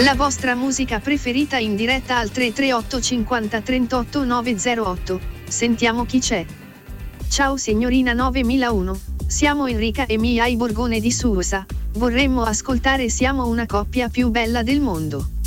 La vostra musica preferita in diretta al 338 50 38 908. Sentiamo chi c'è. Ciao signorina 9001, siamo Enrica e Mia Borgone di Susa. Vorremmo ascoltare Siamo una coppia più bella del mondo.